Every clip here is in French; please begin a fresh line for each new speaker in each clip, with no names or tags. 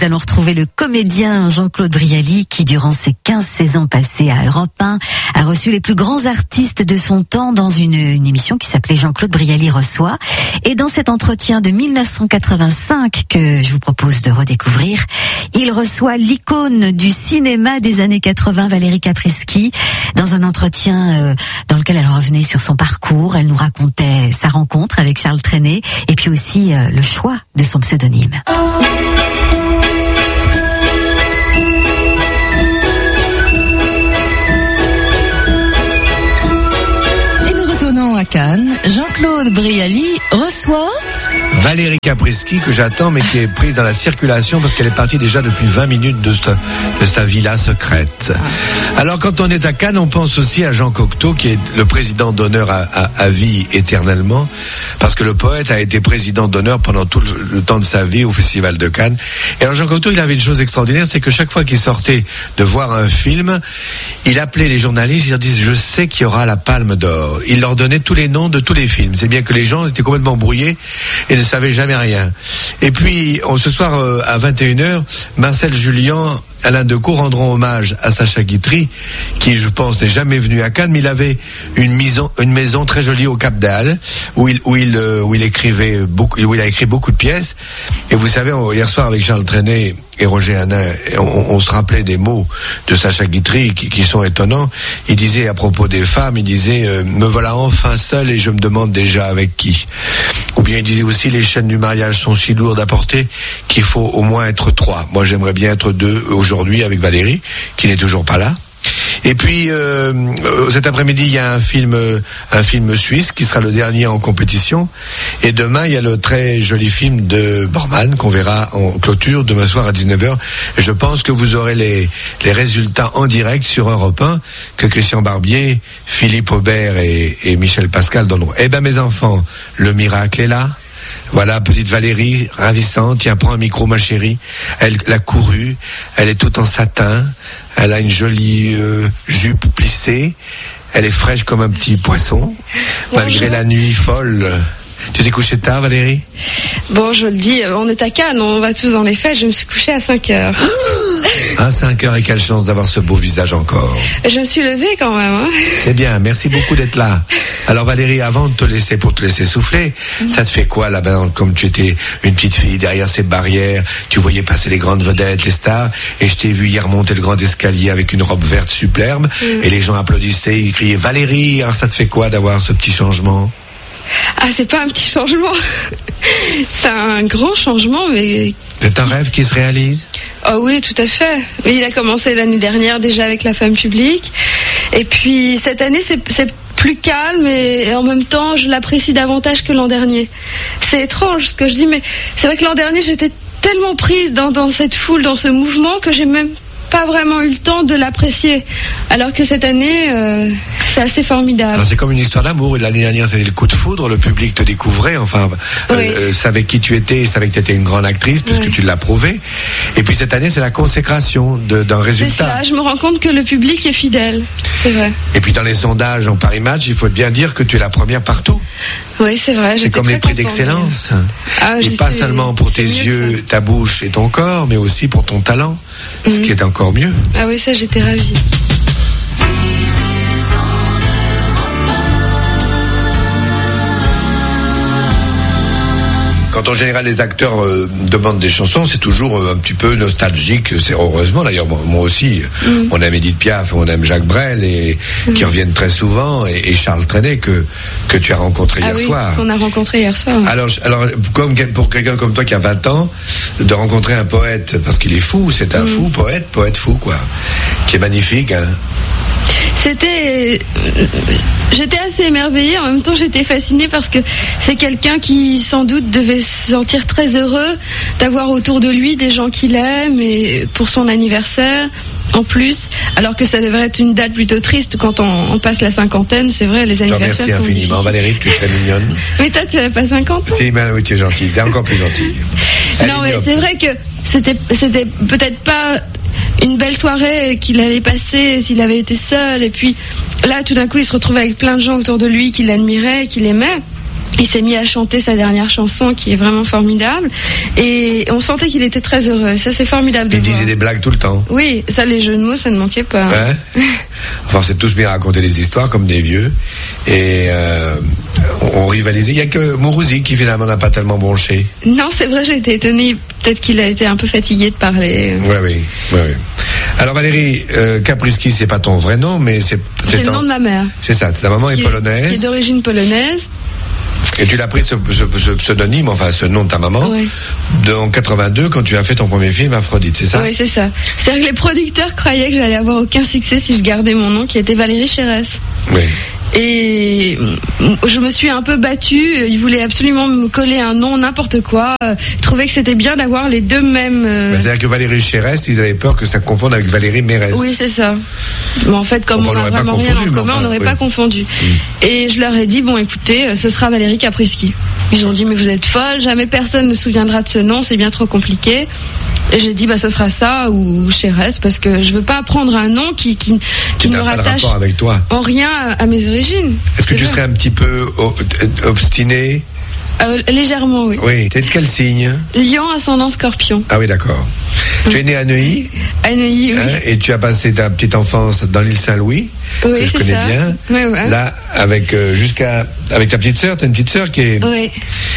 nous allons retrouver le comédien Jean-Claude Brialy qui, durant ses 15 saisons passées à Europe 1, a reçu les plus grands artistes de son temps dans une émission qui s'appelait Jean-Claude Brialy reçoit. Et dans cet entretien de 1985 que je vous propose de redécouvrir, il reçoit l'icône du cinéma des années 80, Valérie Caprisky, dans un entretien dans lequel elle revenait sur son parcours. Elle nous racontait sa rencontre avec Charles Trenet et puis aussi le choix de son pseudonyme.
Et nous retournons à Cannes. Jean-Claude Brialy reçoit
Valérie Caprisky, que j'attends, mais qui est prise dans la circulation parce qu'elle est partie déjà depuis 20 minutes de sa villa secrète. Alors, quand on est à Cannes, on pense aussi à Jean Cocteau, qui est le président d'honneur à vie éternellement, parce que le poète a été président d'honneur pendant tout le temps de sa vie au Festival de Cannes. Et alors, Jean Cocteau, il avait une chose extraordinaire, c'est que chaque fois qu'il sortait de voir un film, il appelait les journalistes, il leur disait, je sais qu'il y aura la Palme d'Or. Il leur donnait tous les noms de tous les films. C'est bien que les gens étaient complètement brouillés et ne savaient jamais rien. Et puis, ce soir, à 21h, Marcel Julien, Alain Decaux rendront hommage à Sacha Guitry, qui, je pense, n'est jamais venu à Cannes, mais il avait une maison très jolie au Cap d'Agde, où il a écrit beaucoup de pièces. Et vous savez, hier soir, avec Charles Trenet et Roger Hanin, on se rappelait des mots de Sacha Guitry qui sont étonnants. Il disait, à propos des femmes, il disait, me voilà enfin seul et je me demande déjà avec qui. Ou bien il disait aussi, les chaînes du mariage sont si lourdes à porter qu'il faut au moins être 3. Moi, j'aimerais bien être 2 aujourd'hui avec Valérie, qui n'est toujours pas là. Et puis cet après-midi, il y a un film suisse qui sera le dernier en compétition. Et demain, il y a le très joli film de Borman qu'on verra en clôture demain soir à 19h. Et je pense que vous aurez les résultats en direct sur Europe 1 que Christian Barbier, Philippe Aubert et Michel Pascal donneront. Eh ben, mes enfants, le miracle est là. Voilà, petite Valérie, ravissante. Tiens, prends un micro, ma chérie. Elle a couru. Elle est toute en satin. Elle a une jolie jupe plissée. Elle est fraîche comme un petit poisson, malgré la nuit folle. Tu t'es couché tard, Valérie ?
Bon, je le dis, on est à Cannes, on va tous dans les fêtes. Je me suis couchée à 5h.
À 5h, et quelle chance d'avoir ce beau visage encore.
Je me suis levée quand même. Hein.
C'est bien, merci beaucoup d'être là. Alors Valérie, avant de te laisser souffler, ça te fait quoi là-bas, comme tu étais une petite fille derrière ces barrières, tu voyais passer les grandes vedettes, les stars, et je t'ai vu hier monter le grand escalier avec une robe verte superbe, et les gens applaudissaient, ils criaient Valérie. Alors ça te fait quoi d'avoir ce petit changement ?
Ah, c'est pas un petit changement. C'est un grand changement, mais...
C'est un rêve qui se réalise ?
Oh oui, tout à fait. Mais il a commencé l'année dernière déjà avec La Femme publique. Et puis cette année, c'est plus calme et en même temps, je l'apprécie davantage que l'an dernier. C'est étrange ce que je dis, mais c'est vrai que l'an dernier, j'étais tellement prise dans cette foule, dans ce mouvement, que j'ai même pas vraiment eu le temps de l'apprécier. Alors que cette année, c'est assez formidable.
Alors c'est comme une histoire d'amour. L'année dernière, c'était le coup de foudre. Le public te découvrait, savait qui tu étais, savait que tu étais une grande actrice, puisque tu l'as prouvé. Et puis cette année, c'est la consécration d'un résultat.
C'est ça, je me rends compte que le public est fidèle. C'est vrai.
Et puis dans les sondages en Paris Match, il faut bien dire que tu es la première partout.
Oui, c'est vrai.
C'est comme les prix d'excellence. Et pas seulement pour tes yeux, ta bouche et ton corps, mais aussi pour ton talent. Ce qui est encore mieux.
Ah oui, ça, j'étais ravie.
Quand en général les acteurs demandent des chansons, c'est toujours un petit peu nostalgique. C'est heureusement d'ailleurs, moi aussi, on aime Edith Piaf, on aime Jacques Brel et qui reviennent très souvent, et Charles Trenet que tu as rencontré hier soir.
Qu'on a rencontré hier soir.
Alors comme pour quelqu'un comme toi qui a 20 ans, de rencontrer un poète, parce qu'il est fou, c'est un fou, poète fou quoi, qui est magnifique. Hein.
J'étais assez émerveillée, en même temps j'étais fascinée parce que c'est quelqu'un qui sans doute devait se sentir très heureux d'avoir autour de lui des gens qu'il aime, et pour son anniversaire en plus, alors que ça devrait être une date plutôt triste quand on passe la cinquantaine. C'est vrai, les anniversaires sont difficiles.
Merci infiniment Valérie, tu es très mignonne.
Mais toi tu n'avais pas 50 ans.
Si, oui, tu es gentille, tu es encore plus gentille.
Non mais c'est vrai que c'était peut-être pas une belle soirée qu'il allait passer s'il avait été seul, et puis là tout d'un coup il se retrouvait avec plein de gens autour de lui qui l'admiraient, qui l'aimaient, Il s'est mis à chanter sa dernière chanson qui est vraiment formidable et on sentait qu'il était très heureux. Ça, c'est formidable de
Il
voir.
disait des blagues tout le temps.
Oui, ça, les jeux de mots, ça ne manquait pas.
Hein? Enfin, c'est tous bien raconter des histoires comme des vieux. Et on rivalisait. Il n'y a que Mourouzi qui finalement n'a pas tellement bronché.
Non, c'est vrai, j'ai été étonnée. Peut-être qu'il a été un peu fatigué de parler.
Oui. Alors Valérie, Caprisky, c'est pas ton vrai nom, mais c'est
le nom de ma mère.
C'est ça, ta maman est polonaise.
Qui est d'origine polonaise.
Et tu l'as pris ce pseudonyme, enfin ce nom de ta maman, en 82 quand tu as fait ton premier film Aphrodite, c'est ça?
Oui, c'est ça. C'est-à-dire que les producteurs croyaient que j'allais avoir aucun succès si je gardais mon nom, qui était Valérie Chérès.
Oui.
Et je me suis un peu battue. Ils voulaient absolument me coller un nom, n'importe quoi. Ils trouvaient que c'était bien d'avoir les deux mêmes.
C'est-à-dire que Valérie Chérès, ils avaient peur que ça confonde avec Valérie Mérès.
Oui, c'est ça. Mais en fait, comme on n'a vraiment rien en commun, on n'aurait pas confondu. Et je leur ai dit, bon, écoutez, ce sera Valérie Caprisky. Ils ont dit, mais vous êtes folle, jamais personne ne se souviendra de ce nom, c'est bien trop compliqué. Et j'ai dit, ce sera ça ou Chérès, parce que je veux pas prendre un nom qui me rattache
avec toi.
En rien à mes origines.
Est-ce que tu serais un petit peu obstiné?
Légèrement, oui.
Oui, t'es de quel signe?
Lion, ascendant Scorpion.
Ah oui, d'accord. Tu es né à Neuilly?
À Neuilly, oui.
Et tu as passé ta petite enfance dans l'île Saint-Louis, que je connais bien.
Oui, ouais.
Là, avec ta petite sœur, t'as une petite sœur qui est...
Oui.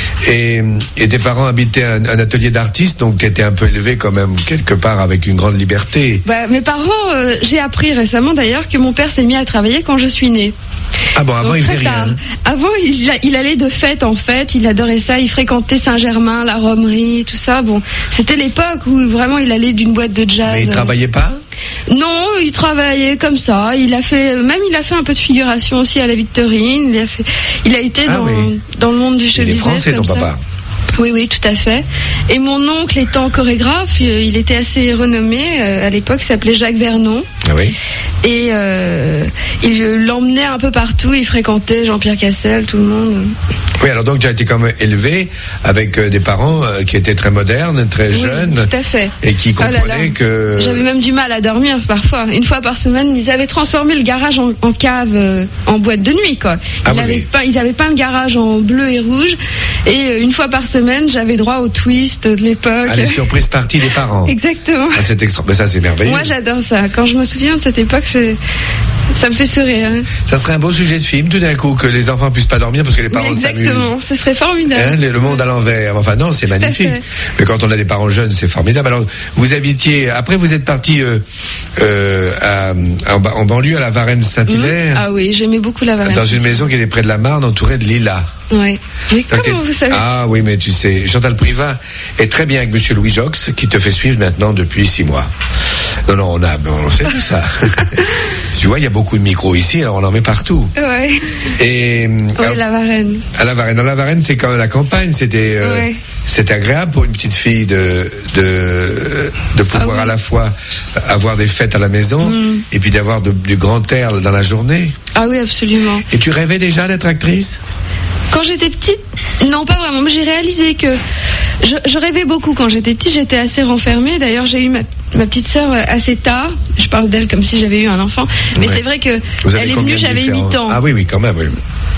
Et tes parents habitaient un atelier d'artiste, donc t'étais un peu élevé quand même, quelque part, avec une grande liberté.
Mes parents, j'ai appris récemment d'ailleurs que mon père s'est mis à travailler quand je suis née.
Ah bon, avant
donc,
il faisait rien.
Avant, il allait de fête en fête, il adorait ça, il fréquentait Saint-Germain, la Romerie, tout ça. Bon, c'était l'époque où vraiment il allait d'une boîte de jazz.
Mais il travaillait pas?
Non, il travaillait comme ça. Il a fait un peu de figuration aussi à la Victorine. Il a été dans le monde du show business.
Il est français, ton papa.
Oui, tout à fait. Et mon oncle étant chorégraphe, il était assez renommé à l'époque, il s'appelait Jacques Vernon.
Ah oui.
Et il l'emmenait un peu partout, il fréquentait Jean-Pierre Cassel, tout le monde.
Oui, alors donc tu as été quand même élevé avec des parents qui étaient très modernes, très jeunes.
Tout à fait.
Et qui comprenaient que...
J'avais même du mal à dormir parfois. Une fois par semaine, ils avaient transformé le garage en cave, en boîte de nuit, quoi. Ils avaient peint le garage en bleu et rouge. Et une fois par semaine, j'avais droit au twist de l'époque.
Les surprises parties des parents.
Exactement.
Ah, c'est mais ça, c'est merveilleux.
Moi, j'adore ça. Quand je me souviens de cette époque, ça me fait sourire.
Ça serait un beau sujet de film, tout d'un coup, que les enfants puissent pas dormir parce que les parents s'amusent.
Exactement, ce serait formidable.
Le monde à l'envers. Enfin non, c'est magnifique. Mais quand on a des parents jeunes, c'est formidable. Alors, vous habitiez... Après, vous êtes parti en banlieue, à la Varennes-Saint-Hilaire.
Ah oui, j'aimais beaucoup la Varennes.
Dans une maison qui était près de la Marne, entourée de lilas.
Oui. Mais comment vous savez?
Ah oui, mais tu sais, Chantal Privat est très bien avec Monsieur Louis Jox, qui te fait suivre maintenant depuis 6 mois. Non, on sait tout ça. Tu vois, il y a beaucoup de micros ici, alors on en met partout.
Ouais.
Et
la Varenne.
À la Varenne. Dans la Varenne, c'est quand même la campagne. C'était agréable pour une petite fille de pouvoir à la fois avoir des fêtes à la maison et puis d'avoir du grand air dans la journée.
Ah oui, absolument.
Et tu rêvais déjà d'être actrice?
Quand j'étais petite, non, pas vraiment. Mais j'ai réalisé que je rêvais beaucoup quand j'étais petite. J'étais assez renfermée. D'ailleurs, j'ai eu ma petite sœur assez tard. Je parle d'elle comme si j'avais eu un enfant. Mais c'est vrai que elle est venue, j'avais 8 ans.
Ah oui, quand même, oui.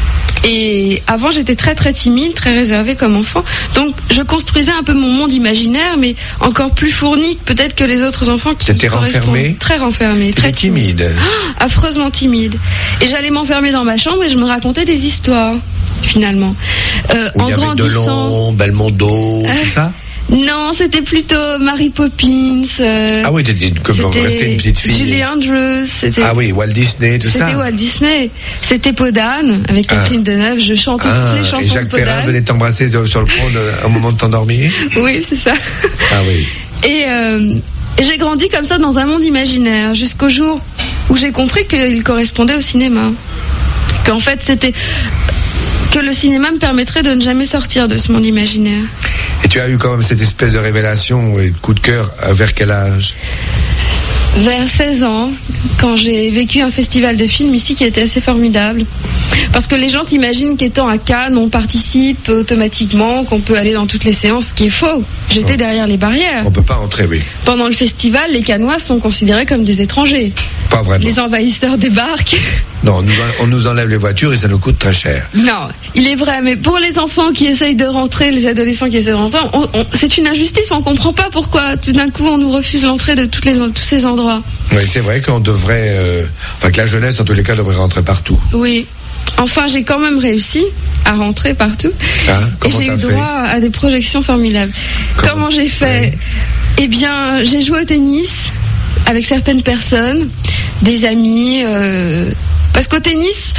Et avant, j'étais très très timide, très réservée comme enfant. Donc, je construisais un peu mon monde imaginaire, mais encore plus fourni peut-être que les autres enfants qui
étaient renfermés.
Très renfermés, très
timide.
Affreusement timide. Et j'allais m'enfermer dans ma chambre et je me racontais des histoires, finalement.
En grandissant, Delon, Belmondo, tout ça.
Non, c'était plutôt Mary Poppins.
Ah oui, t'étais une petite fille.
Julie Andrews.
Ah oui, Walt Disney, tout ça.
C'était Walt Disney. C'était Peau d'âne avec Catherine Deneuve. Je chantais toutes les chansons de Peau d'âne.
Jacques Perrin venait t'embrasser sur le front au moment de t'endormir.
Oui, c'est ça.
Ah oui.
Et j'ai grandi comme ça dans un monde imaginaire jusqu'au jour où j'ai compris qu'il correspondait au cinéma. Qu'en fait, que le cinéma me permettrait de ne jamais sortir de ce monde imaginaire.
Et tu as eu quand même cette espèce de révélation et de coup de cœur vers quel âge?
Vers 16 ans, quand j'ai vécu un festival de films ici qui était assez formidable. Parce que les gens s'imaginent qu'étant à Cannes, on participe automatiquement, qu'on peut aller dans toutes les séances, ce qui est faux. J'étais derrière les barrières.
On peut pas entrer, oui.
Pendant le festival, les Cannois sont considérés comme des étrangers.
Pas vraiment.
Les envahisseurs débarquent.
Non, on nous enlève les voitures et ça nous coûte très cher.
Non, il est vrai, mais pour les enfants qui essayent de rentrer, les adolescents qui essayent de rentrer, c'est une injustice, on comprend pas pourquoi tout d'un coup on nous refuse l'entrée de tous ces endroits.
Oui, c'est vrai qu'on devrait, que la jeunesse en tous les cas devrait rentrer partout.
Oui. Enfin, j'ai quand même réussi à rentrer partout. Et j'ai eu droit à des projections formidables. Comment j'ai fait ? Eh bien, j'ai joué au tennis avec certaines personnes, des amis. Parce qu'au tennis,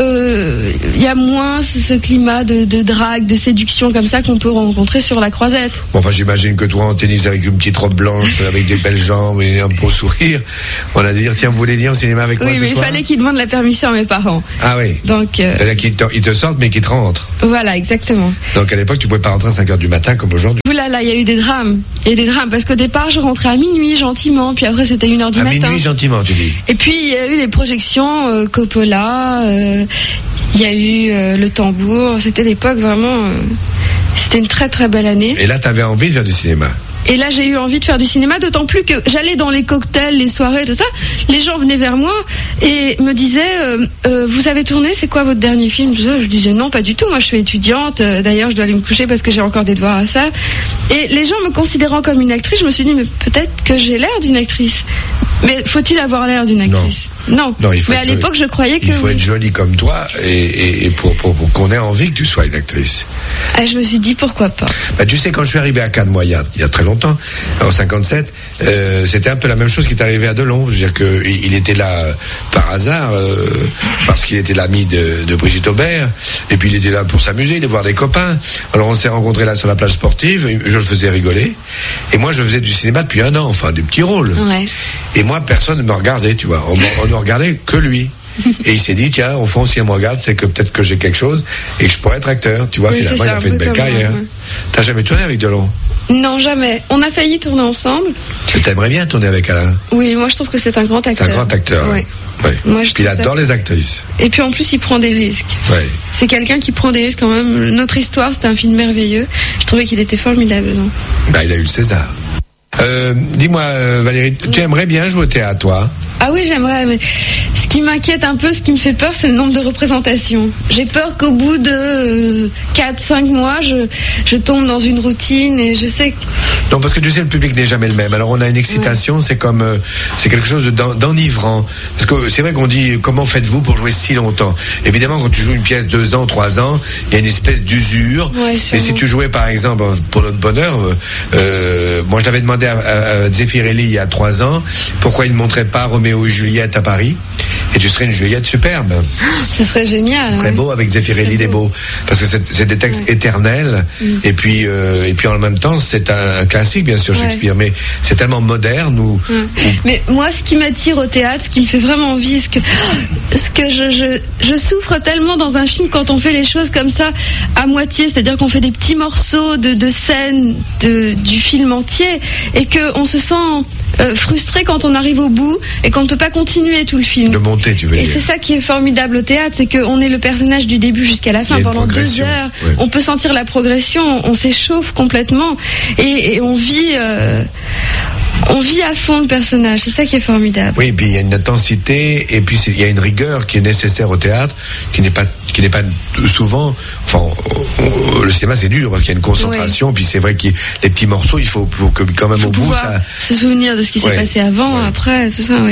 il y a moins ce climat de drague, de séduction comme ça qu'on peut rencontrer sur la croisette.
Bon, enfin, j'imagine que toi, en tennis, avec une petite robe blanche, avec des belles jambes et un beau sourire, on a dit, tiens, vous voulez venir au cinéma avec moi ce soir ?
Oui, mais il fallait qu'ils demandent la permission à mes parents.
Ah oui.
Donc,
ils te sortent, mais qu'ils te rentrent.
Voilà, exactement.
Donc, à l'époque, tu pouvais pas rentrer à 5h du matin comme aujourd'hui.
Oulala, il y a eu des drames. Il y a eu des drames, parce qu'au départ, je rentrais à minuit, gentiment, puis après, c'était 1h du matin.
À minuit, gentiment, tu dis.
Et puis, il y a eu les projections, Coppola, il y a eu le tambour. C'était l'époque vraiment. C'était une très très belle année.
Et là, tu avais envie de faire du cinéma.
Et là, j'ai eu envie de faire du cinéma, d'autant plus que j'allais dans les cocktails, les soirées, tout ça. Les gens venaient vers moi et me disaient vous avez tourné, c'est quoi votre dernier film ? Je disais non, pas du tout. Moi, je suis étudiante. D'ailleurs, je dois aller me coucher parce que j'ai encore des devoirs à faire. Et les gens me considérant comme une actrice, je me suis dit mais peut-être que j'ai l'air d'une actrice. Mais faut-il avoir l'air d'une actrice ? Non. Mais à l'époque, je croyais que.
Il faut être jolie comme toi et pour qu'on ait envie que tu sois une actrice.
Ah, je me suis dit pourquoi pas.
Bah, tu sais, quand je suis arrivé à Cannes, moi, il y a très longtemps, en 57, c'était un peu la même chose qui est arrivé à Delon. Je veux dire qu'il était là par hasard, parce qu'il était l'ami de Brigitte Aubert, et puis il était là pour s'amuser, de voir des copains. Alors on s'est rencontrés là sur la plage sportive, je le faisais rigoler, et moi je faisais du cinéma depuis 1 an, enfin des petits rôles.
Ouais.
Et moi, personne ne me regardait, tu vois. On ne regardait que lui. Et il s'est dit, tiens, au fond, si elle me regarde, c'est que peut-être que j'ai quelque chose et que je pourrais être acteur. Tu vois, oui, finalement, il a fait une belle carrière. Ouais. T'as jamais tourné avec Delon ?
Non, jamais. On a failli tourner ensemble.
T'aimerais bien tourner avec Alain ?
Oui, moi je trouve que c'est un grand acteur.
C'est un grand acteur.
Ouais.
Ouais. Moi, puis il adore les actrices.
Et puis en plus, il prend des risques.
Ouais.
C'est quelqu'un qui prend des risques quand même. Notre histoire, c'était un film merveilleux. Je trouvais qu'il était formidable. Non ?
Bah, il a eu le César. Dis-moi, Valérie, tu aimerais bien jouer au théâtre, toi ?
Ah oui, j'aimerais, mais ce qui m'inquiète un peu, ce qui me fait peur, c'est le nombre de représentations. J'ai peur qu'au bout de 4-5 mois, je tombe dans une routine et je sais que...
Non, parce que tu sais, le public n'est jamais le même. Alors on a une excitation, c'est comme... c'est quelque chose d'enivrant. Parce que c'est vrai qu'on dit, comment faites-vous pour jouer si longtemps ? Évidemment, quand tu joues une pièce 2 ans, 3 ans, il y a une espèce d'usure.
Ouais,
mais si tu jouais, par exemple, pour notre bonheur, moi je l'avais demandé à Zeffirelli il y a 3 ans, pourquoi il ne montrait pas Roméo et Juliette à Paris, et tu serais une Juliette superbe.
Ce serait génial.
Ce serait beau avec Zeffirelli des beaux, parce que c'est des textes éternels, et puis en même temps c'est un classique bien sûr Shakespeare, mais c'est tellement moderne
Mais moi, ce qui m'attire au théâtre, ce qui me fait vraiment envie, ce que je souffre tellement dans un film quand on fait les choses comme ça à moitié, c'est-à-dire qu'on fait des petits morceaux de scènes du film entier, et qu'on se sent frustré quand on arrive au bout et qu'on ne peut pas continuer tout le film.
De monter, tu veux dire.
Et c'est ça qui est formidable au théâtre, c'est qu'on est le personnage du début jusqu'à la fin pendant 2 heures.
Ouais.
On peut sentir la progression, on s'échauffe complètement et on vit à fond le personnage. C'est ça qui est formidable.
Oui, et puis il y a une intensité, et puis il y a une rigueur qui est nécessaire au théâtre, qui n'est pas souvent. Enfin, le cinéma c'est dur parce qu'il y a une concentration. Puis c'est vrai que les petits morceaux, il faut que quand même au bout ça.
Se souvenir de ce qui s'est passé avant, après, c'est ça. Ouais.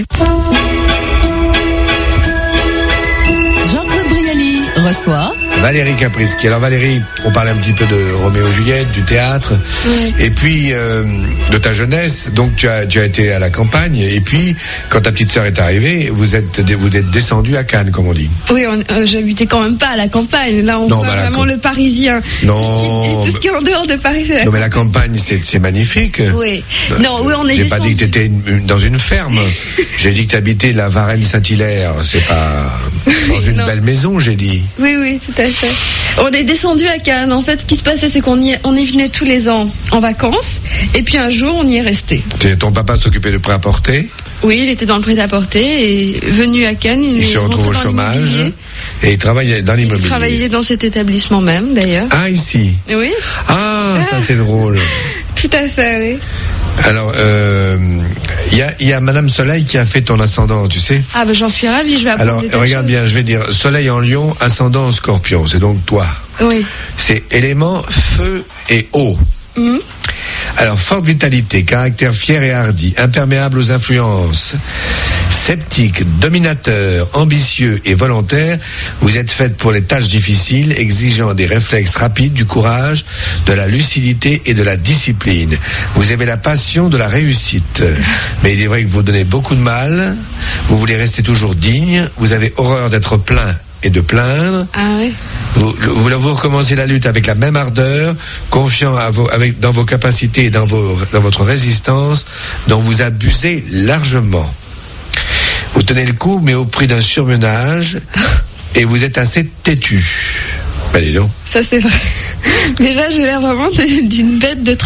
Jean-Claude Brialy reçoit
Valérie Caprisky. Alors Valérie, on parlait un petit peu de Roméo et Juliette, du théâtre, et puis de ta jeunesse. Donc tu as été à la campagne, et puis quand ta petite sœur est arrivée, vous êtes descendu à Cannes, comme on dit.
Oui, j'habitais quand même pas à la campagne. Là, on voit vraiment le Parisien.
Non.
Tout ce qui est en dehors de Paris, c'est.
Non, mais la campagne, c'est magnifique.
Oui. Non, oui, on est.
J'ai pas dit que tu étais dans une ferme. J'ai dit que tu habitais la Varennes-Saint-Hilaire. C'est pas dans une belle maison, j'ai dit.
Oui, tout à fait. On est descendu à Cannes. En fait, ce qui se passait, c'est qu'on y venait tous les ans en vacances, et puis un jour, on y est resté.
Ton papa s'occupait de prêt-à-porter ?
Oui, il était dans le prêt-à-porter, et venu à Cannes, il
se retrouve au chômage, et il travaillait dans l'immobilier.
Il travaillait dans cet établissement même, d'ailleurs.
Ah, ici ?
Oui.
Ah, ça c'est drôle.
Tout à fait, oui.
Alors, Il y a Madame Soleil qui a fait ton ascendant, tu sais.
Ah, ben j'en suis ravie, je vais apprendre.
Alors, regarde bien, je vais dire Soleil en Lion, ascendant en Scorpion, c'est donc toi.
Oui.
C'est éléments feu et eau.
Mhm.
Alors, forte vitalité, caractère fier et hardi, imperméable aux influences, sceptique, dominateur, ambitieux et volontaire, vous êtes faite pour les tâches difficiles, exigeant des réflexes rapides, du courage, de la lucidité et de la discipline. Vous avez la passion de la réussite. Mais il est vrai que vous donnez beaucoup de mal, vous voulez rester toujours digne, vous avez horreur d'être plein et de plaindre.
Ah oui.
Vous recommencez la lutte avec la même ardeur, confiant dans vos capacités et dans votre résistance, dont vous abusez largement. Vous tenez le coup, mais au prix d'un surmenage, et vous êtes assez têtu. Ben dis donc.
Ça c'est vrai. Mais là j'ai l'air vraiment d'une bête de